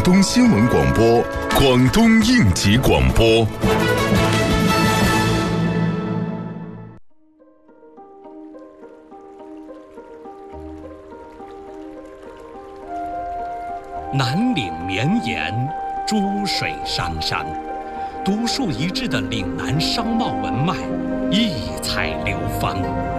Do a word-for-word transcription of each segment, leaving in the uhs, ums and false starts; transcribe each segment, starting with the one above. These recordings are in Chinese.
东新闻广播、广东应急广播。 南岭绵延，珠水汤汤，独树一帜的岭南商贸文脉异彩流芳。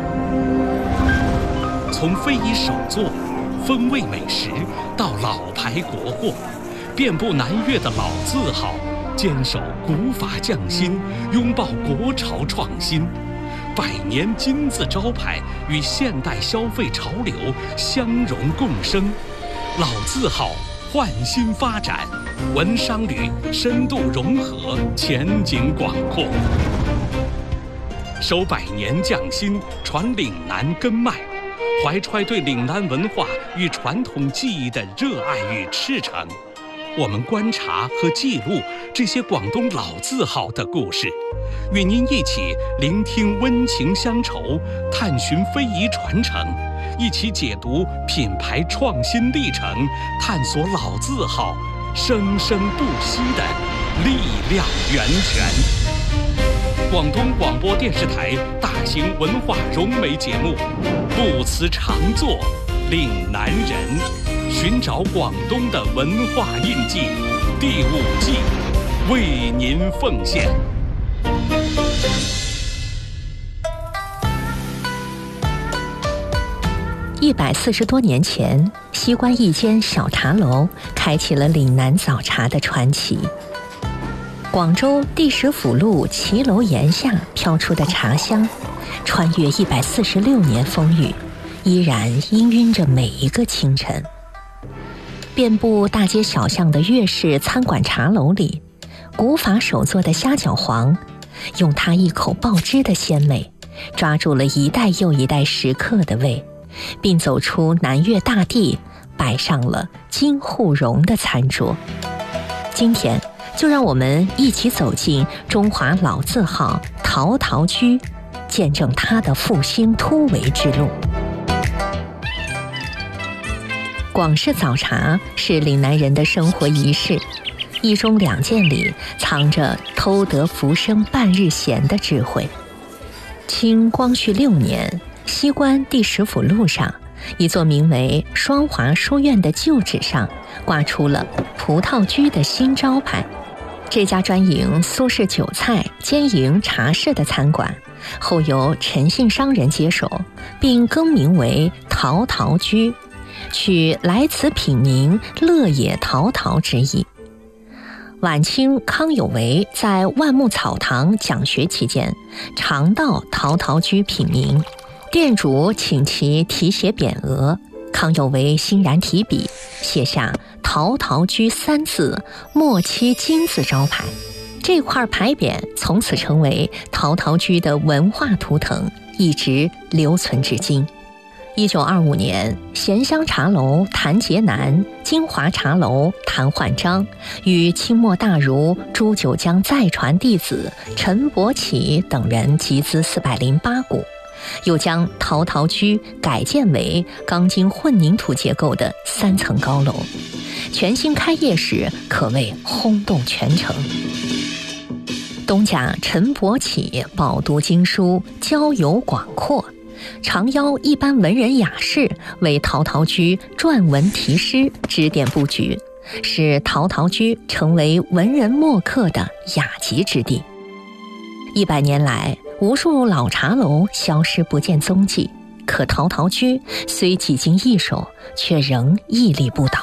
从非遗手作、风味美食到老牌国货，遍布南粤的老字号坚守古法匠心，拥抱国潮创新，百年金字招牌与现代消费潮流相融共生，老字号焕新发展，文商旅深度融合，前景广阔。守百年匠心，传岭南根脉，怀揣对岭南文化与传统技艺的热爱与赤诚。我们观察和记录这些广东老字号的故事，与您一起聆听温情乡愁，探寻非遗传承，一起解读品牌创新历程，探索老字号生生不息的力量源泉。广东广播电视台大型文化融媒节目《不辞常作岭南人》，寻找广东的文化印记，第五季为您奉献。 一百四十多年前，西关一间小茶楼开启了岭南早茶的传奇。广州第十府路骑楼檐下飘出的茶香，穿越一百四十六年风雨，依然氤氲着每一个清晨。遍布大街小巷的粤式餐馆茶楼里，古法手做的虾饺皇，用它一口爆汁的鲜美，抓住了一代又一代食客的胃，并走出南粤大地，摆上了金互融的餐桌。今天就让我们一起走进中华老字号陶陶居，见证它的复兴突围之路。广式早茶是岭南人的生活仪式，一盅两件里藏着偷得浮生半日闲的智慧。清光绪六年，西关第十府路上，一座名为双华书院的旧址上挂出了葡萄居的新招牌。这家专营苏式酒菜兼营茶室的餐馆，后由陈姓商人接手，并更名为陶陶居，取来此品名乐也陶陶之意。晚清康有为在万木草堂讲学期间，常到陶陶居品茗，店主请其题写匾额，康有为欣然提笔，写下陶陶居三字，墨漆金字招牌。这块牌匾从此成为陶陶居的文化图腾，一直留存至今。一九二五年，咸香茶楼谭杰南、金华茶楼谭焕章与清末大儒朱九江再传弟子陈伯起等人集资四百零八股，又将陶陶居改建为钢筋混凝土结构的三层高楼，全新开业时可谓轰动全城。东家陈伯起饱读经书，交友广阔，常邀一般文人雅士为陶陶居撰文题诗，指点布局，使陶陶居成为文人墨客的雅集之地。一百年来，无数老茶楼消失不见踪迹，可陶陶居虽几经易手，却仍屹立不倒。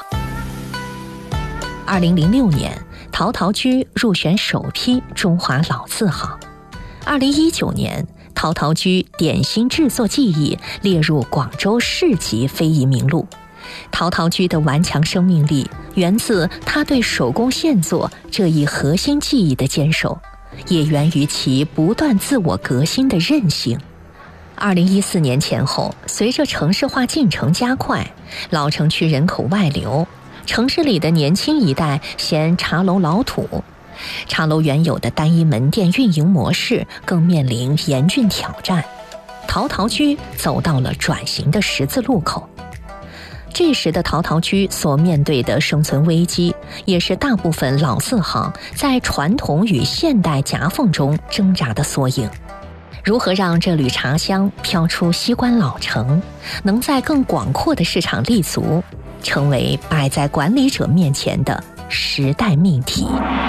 二零零六年，陶陶居入选首批中华老字号。二零一九年，陶陶居点心制作技艺列入广州市级非遗名录。陶陶居的顽强生命力源自他对手工现做这一核心技艺的坚守，也源于其不断自我革新的韧性。二零一四年前后，随着城市化进程加快，老城区人口外流，城市里的年轻一代嫌茶楼老土，茶楼原有的单一门店运营模式更面临严峻挑战。陶陶居走到了转型的十字路口。 这时的陶陶居所面对的生存危机，也是大部分老字号在传统与现代夹缝中挣扎的缩影。如何让这缕茶香飘出西关老城，能在更广阔的市场立足，成为摆在管理者面前的时代命题。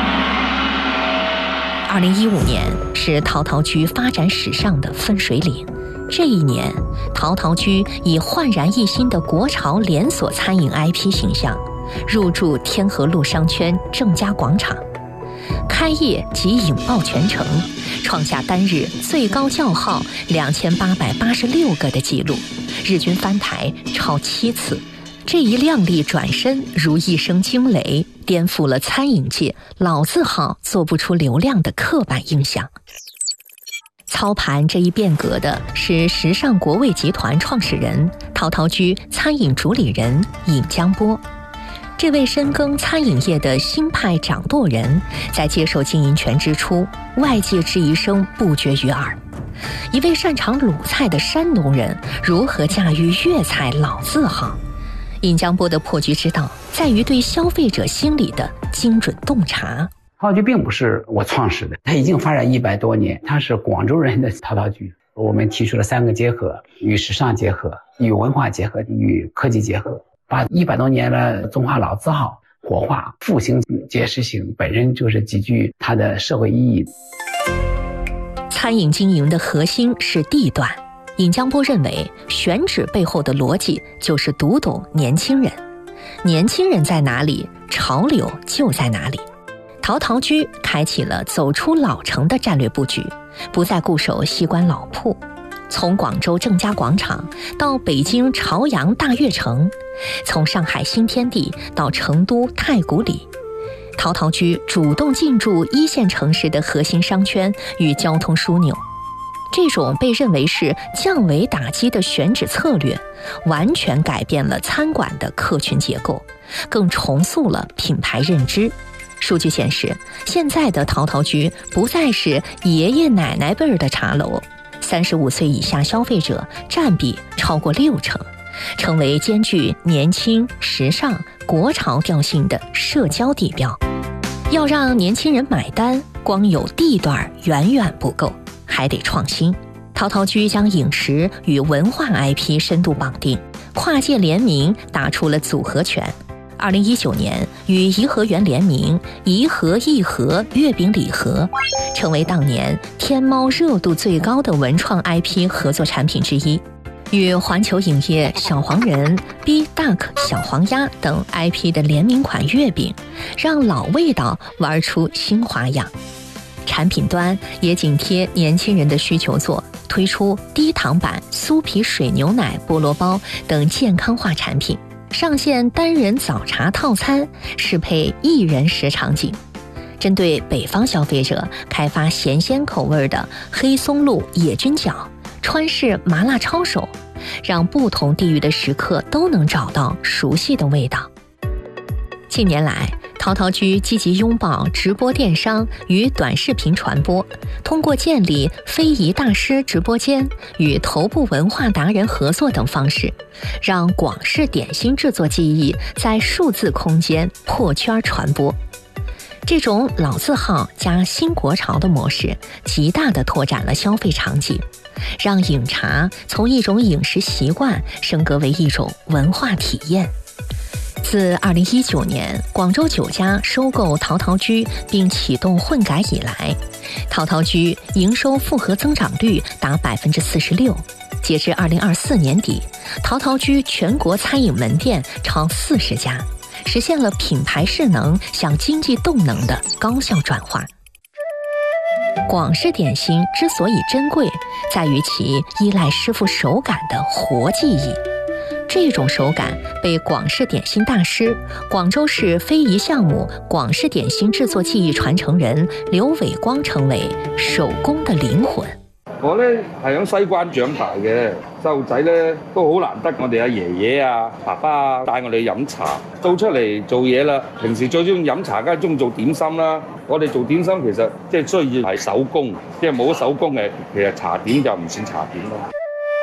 二零一五年是陶陶居发展史上的分水岭。这一年，陶陶居以焕然一新的国潮连锁餐饮 I P 形象，入驻天河路商圈正佳广场，开业即引爆全城，创下单日最高叫号两千八百八十六个的纪录，日均翻台超七次。这一亮丽转身如一声惊雷，颠覆了餐饮界老字号做不出流量的刻板印象。操盘这一变革的是时尚国味集团创始人、陶陶居餐饮主理人尹江波。这位深耕餐饮业的新派掌舵人，在接受经营权之初，外界质疑声不绝于耳。一位擅长鲁菜的山东人，如何驾驭粤菜老字号？尹江波的破局之道，在于对消费者心理的精准洞察。 陶陶居并不是我创始的，它已经发展一百多年，它是广州人的陶陶居。我们提出了三个结合：与时尚结合、与文化结合、与科技结合，把一百多年的中华老字号活化、复兴、结实性，本身就是极具它的社会意义。 餐饮经营的核心是地段。尹江波认为，选址背后的逻辑就是读懂年轻人，年轻人在哪里，潮流就在哪里。陶陶居开启了走出老城的战略布局，不再固守西关老铺，从广州正佳广场到北京朝阳大悦城，从上海新天地到成都太古里，陶陶居主动进驻一线城市的核心商圈与交通枢纽。这种被认为是降维打击的选址策略，完全改变了餐馆的客群结构，更重塑了品牌认知。数据显示，现在的陶陶居不再是爷爷奶奶辈儿的茶楼，三十五岁以下消费者占比超过六成，成为兼具年轻、时尚、国潮调性的社交地标。要让年轻人买单，光有地段远远不够，还得创新。陶陶居将饮食与文化 I P 深度绑定，跨界联名打出了组合拳。二零一九年与颐和园联名颐和一和月饼礼盒，成为当年天猫热度最高的文创 I P 合作产品之一。与环球影业小黄人、B Duck 小黄鸭等 I P 的联名款月饼，让老味道玩出新花样。产品端也紧贴年轻人的需求做，推出低糖版酥皮水牛奶菠萝包等健康化产品，上线单人早茶套餐，适配一人食场景。针对北方消费者，开发咸鲜口味的黑松露野菌饺、川式麻辣抄手，让不同地域的食客都能找到熟悉的味道。近年来，陶陶居积极拥抱直播电商与短视频传播，通过建立非遗大师直播间与头部文化达人合作等方式，让广式点心制作技艺在数字空间破圈传播。这种老字号加新国潮的模式，极大地拓展了消费场景，让饮茶从一种饮食习惯升格为一种文化体验。自二零一九年广州酒家收购陶陶居并启动混改以来，陶陶居营收复合增长率达百分之四十六。截至二零二四年底，陶陶居全国餐饮门店超四十家，实现了品牌势能向经济动能的高效转化。广式点心之所以珍贵，在于其依赖师傅手感的活技艺。这种手感被广式点心大师、广州市非遗项目广式点心制作技艺传承人劉偉光稱為手工的靈魂。 我咧係喺西關長大嘅，細路仔咧都好難得我哋阿爺爺啊、爸爸啊帶我哋飲茶，到出嚟做嘢啦。平時最中意飲茶，梗係中意做點心啦。我哋做點心其實即係需要係手工，即係冇手工嘅，其實茶點就唔算茶點咯。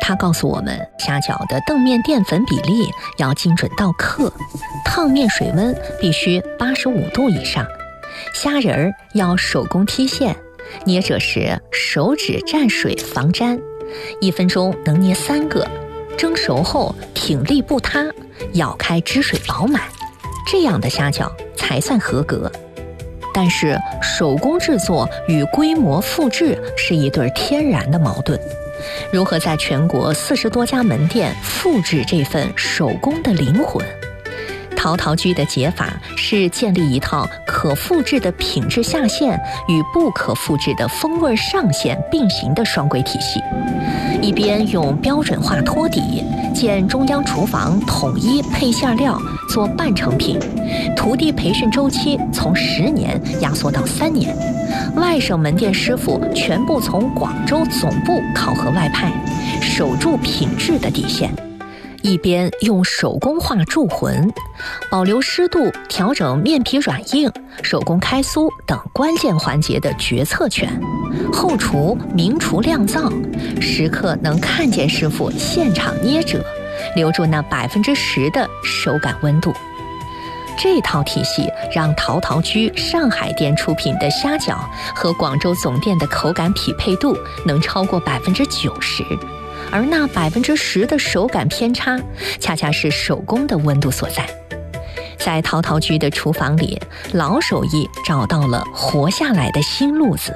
他告诉我们，虾饺的澄面淀粉比例要精准到克，烫面水温必须八十五度以上，虾仁儿要手工剔馅，捏褶时手指蘸水防粘，一分钟能捏三个，蒸熟后挺立不塌，咬开汁水饱满，这样的虾饺才算合格。但是手工制作与规模复制是一对天然的矛盾，如何在全国四十多家门店复制这份手工的灵魂？陶陶居的解法是建立一套可复制的品质下限与不可复制的风味上限并行的双轨体系，一边用标准化托底，建中央厨房统一配馅料做半成品，徒弟培训周期从十年压缩到三年，外省门店师傅全部从广州总部考核外派，守住品质的底线。一边用手工化铸魂，保留湿度，调整面皮软硬、手工开酥等关键环节的决策权，后厨明厨亮灶，时刻能看见师傅现场捏褶，留住那百分之十的手感温度。这套体系让陶陶居上海店出品的虾饺和广州总店的口感匹配度能超过百分之九十。而那百分之十的手感偏差，恰恰是手工的温度所在。在陶陶居的厨房里，老手艺找到了活下来的新路子。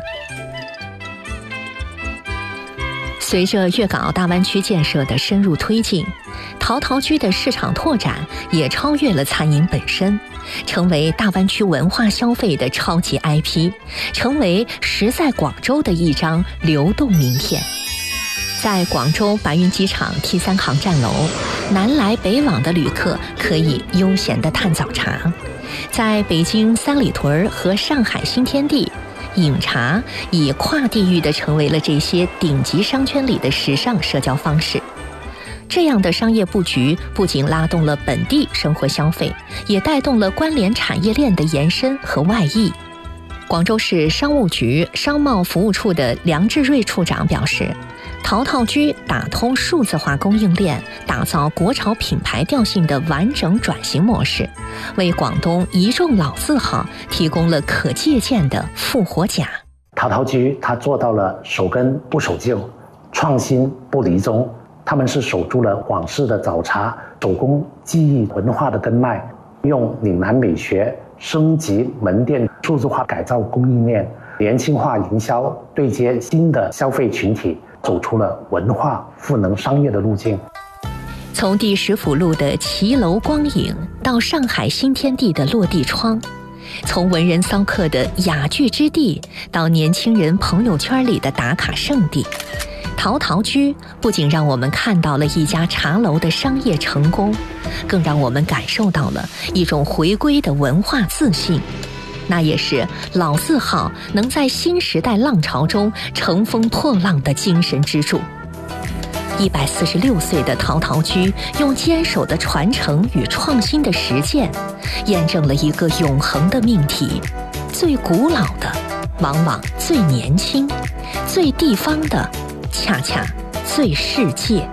随着粤港澳大湾区建设的深入推进，陶陶居的市场拓展也超越了餐饮本身，成为大湾区文化消费的超级 I P， 成为实在广州的一张流动名片。在广州白云机场 T 三航站楼，南来北往的旅客可以悠闲地探早茶；在北京三里屯和上海新天地，饮茶已跨地域地成为了这些顶级商圈里的时尚社交方式。这样的商业布局不仅拉动了本地生活消费，也带动了关联产业链的延伸和外溢。广州市商务局商贸服务处的梁志瑞处长表示，陶陶居打通数字化供应链，打造国潮品牌调性的完整转型模式，为广东一众老字号提供了可借鉴的复活甲。 陶陶居它做到了守根不守旧，创新不离宗，他们是守住了广式的早茶手工技艺文化的根脉，用岭南美学升级门店数字化改造供应链，年轻化营销，对接新的消费群体，走出了文化赋能商业的路径。 从第十福路的骑楼光影到上海新天地的落地窗，从文人骚客的雅聚之地到年轻人朋友圈里的打卡圣地，陶陶居不仅让我们看到了一家茶楼的商业成功，更让我们感受到了一种回归的文化自信。那也是老字号能在新时代浪潮中乘风破浪的精神支柱。一百四十六岁的陶陶居，用坚守的传承与创新的实践，验证了一个永恒的命题：最古老的往往最年轻，最地方的恰恰最世界。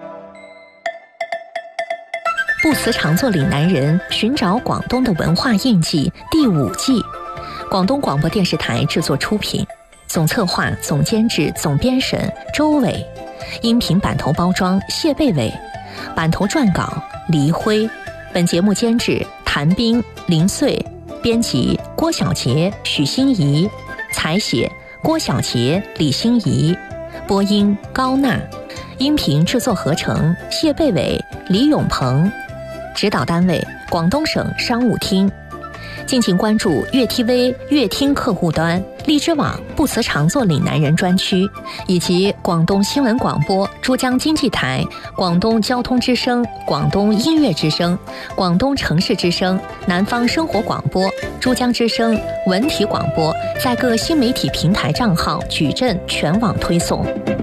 不辞常作岭南人，寻找广东的文化印记第五季，广东广播电视台制作出品，总策划、总监制、总编审周伟，音频版头包装谢贝伟，版头撰稿黎辉，本节目监制谭斌、林穗，编辑郭晓杰、许欣怡，采写郭晓杰、李欣怡，播音高娜，音频制作合成谢贝伟、李永鹏，指导单位广东省商务厅。敬请关注粤 T V 粤听客户端、荔枝网不辞常作岭南人专区，以及广东新闻广播珠江经济台、广东交通之声、广东音乐之声、广东城市之声、南方生活广播、珠江之声、文体广播在各新媒体平台账号矩阵全网推送。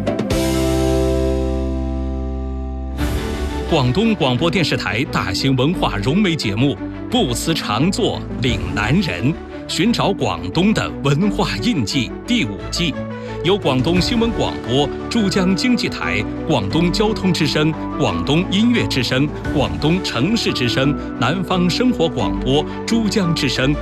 广东广播电视台大型文化融媒节目《不辞常作岭南人》， 寻找广东的文化印记》第五季，由广东新闻广播、珠江经济台、广东交通之声、广东音乐之声、广东城市之声、南方生活广播、珠江之声